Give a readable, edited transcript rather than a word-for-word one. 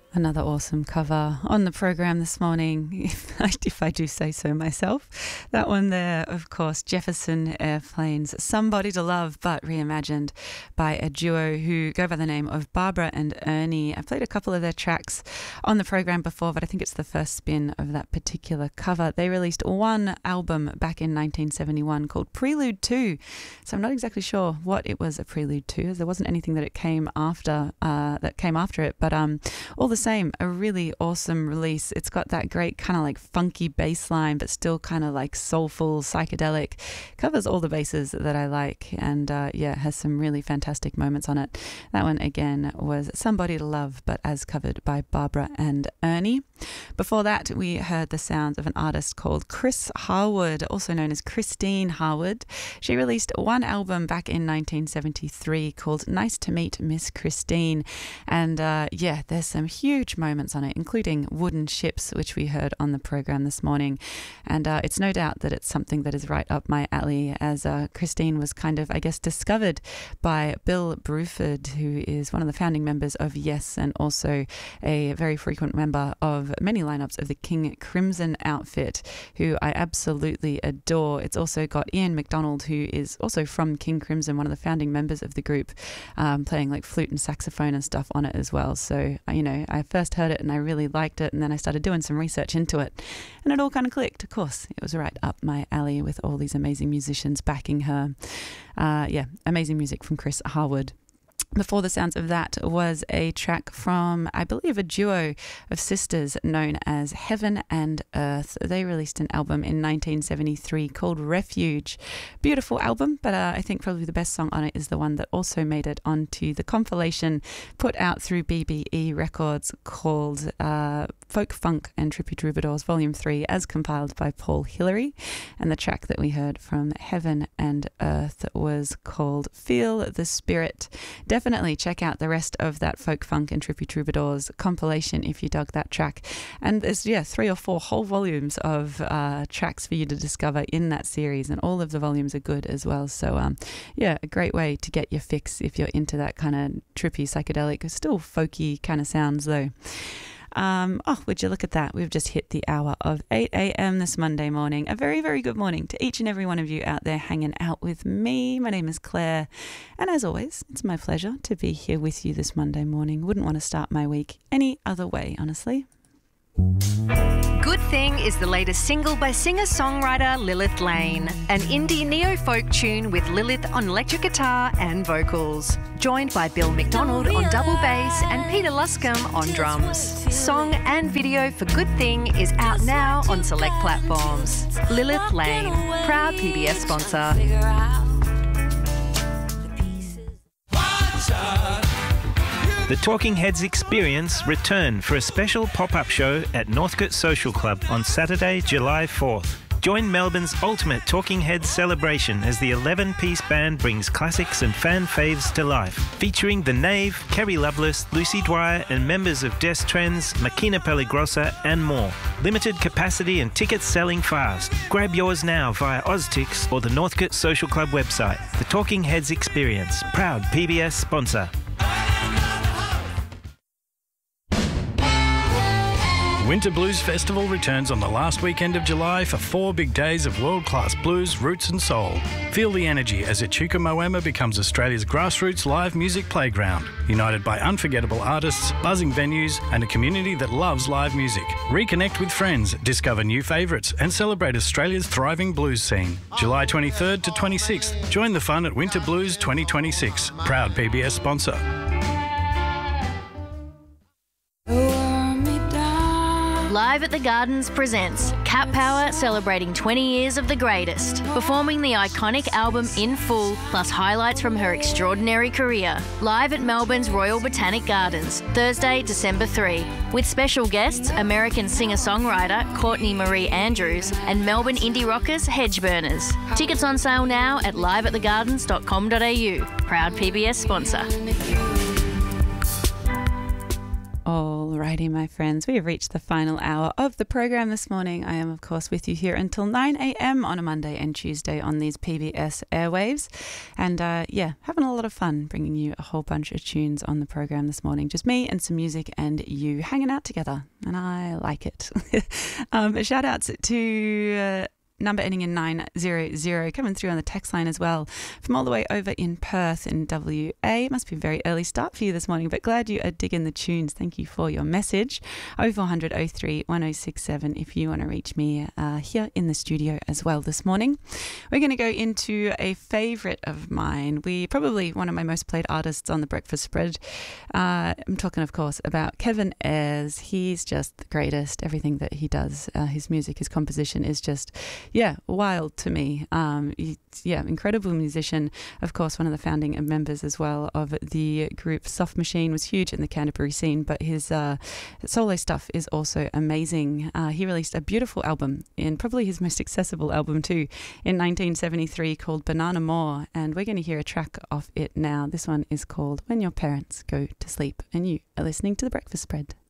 Another awesome cover on the program this morning, if I do say so myself. That one there, of course, Jefferson Airplane's Somebody to Love, but reimagined by a duo who go by the name of Barbara and Ernie. I've played a couple of their tracks on the program before, but I think it's the first spin of that particular cover. They released one album back in 1971 called Prelude 2, so I'm not exactly sure what it was a prelude to, as there wasn't anything that came after it, but all the same, a really awesome release. It's got that great kind of like funky bass line, but still kind of like soulful, psychedelic. Covers all the bases that I like, and has some really fantastic moments on it. That one again was Somebody to Love, but as covered by Barbara and Ernie. Before that, we heard the sounds of an artist called Chris Harwood, also known as Christine Harwood. She released one album back in 1973 called Nice to Meet Miss Christine, and there's some huge moments on it, including Wooden Ships, which we heard on the program this morning. And it's no doubt that it's something that is right up my alley, as Christine was kind of, I guess, discovered by Bill Bruford, who is one of the founding members of Yes and also a very frequent member of many lineups of the King Crimson outfit, who I absolutely adore. It's also got Ian McDonald, who is also from King Crimson, one of the founding members of the group, playing like flute and saxophone and stuff on it as well. So, I first heard it and I really liked it, and then I started doing some research into it, and it all kind of clicked. Of course, it was right up my alley with all these amazing musicians backing her. Amazing music from Chris Harwood. Before the sounds of that was a track from, I believe, a duo of sisters known as Heaven and Earth. They released an album in 1973 called Refuge. Beautiful album, but I think probably the best song on it is the one that also made it onto the compilation put out through BBE Records called Folk, Funk and Trippy Troubadours Volume 3, as compiled by Paul Hillary. And the track that we heard from Heaven and Earth was called Feel the Spirit. Definitely check out the rest of that Folk, Funk and Trippy Troubadours compilation if you dug that track. And there's 3 or 4 whole volumes of tracks for you to discover in that series, and all of the volumes are good as well. So a great way to get your fix if you're into that kind of trippy, psychedelic, still folky kind of sounds though. Would you look at that? We've just hit the hour of 8 a.m. this Monday morning. A very, very good morning to each and every one of you out there hanging out with me. My name is Claire, and as always, it's my pleasure to be here with you this Monday morning. Wouldn't want to start my week any other way, honestly. Good Thing is the latest single by singer-songwriter Lilith Lane, an indie neo-folk tune with Lilith on electric guitar and vocals, joined by Bill McDonald on double bass and Peter Luscombe on drums. Song and video for Good Thing is out now on select platforms. Lilith Lane, proud PBS sponsor. The Talking Heads Experience return for a special pop-up show at Northcote Social Club on Saturday, July 4th. Join Melbourne's ultimate Talking Heads celebration as the 11-piece band brings classics and fan faves to life, featuring The Knave, Kerry Lovelace, Lucy Dwyer and members of Des Trends, Makina Pellegrosa and more. Limited capacity and tickets selling fast. Grab yours now via Oztix or the Northcote Social Club website. The Talking Heads Experience, proud PBS sponsor. Winter Blues Festival returns on the last weekend of July for 4 big days of world-class blues, roots and soul. Feel the energy as Echuca Moama becomes Australia's grassroots live music playground, united by unforgettable artists, buzzing venues and a community that loves live music. Reconnect with friends, discover new favourites and celebrate Australia's thriving blues scene. July 23rd to 26th, join the fun at Winter Blues 2026, proud PBS sponsor. Live at the Gardens presents Cat Power celebrating 20 years of the greatest, performing the iconic album in full, plus highlights from her extraordinary career. Live at Melbourne's Royal Botanic Gardens, Thursday, December 3, with special guests American singer-songwriter Courtney Marie Andrews and Melbourne indie rockers Hedgeburners. Tickets on sale now at liveatthegardens.com.au. Proud PBS sponsor. Alrighty, my friends, we have reached the final hour of the program this morning. I am, of course, with you here until 9 a.m. on a Monday and Tuesday on these PBS airwaves. And having a lot of fun bringing you a whole bunch of tunes on the program this morning. Just me and some music and you hanging out together. And I like it. Shout outs to number ending in 900 coming through on the text line as well from all the way over in Perth in WA. It must be a very early start for you this morning, but glad you are digging the tunes. Thank you for your message. 0400 03 1067 if you want to reach me here in the studio as well this morning. We're going to go into a favourite of mine. Probably one of my most played artists on the Breakfast Spread. I'm talking, of course, about Kevin Ayers. He's just the greatest. Everything that he does, his music, his composition is just wild to me. Incredible musician. Of course, one of the founding members as well of the group Soft Machine, was huge in the Canterbury scene, but his solo stuff is also amazing. He released a beautiful album, and probably his most accessible album too, in 1973 called Banana More, and we're going to hear a track off it now. This one is called When Your Parents Go to Sleep, and you are listening to The Breakfast Spread.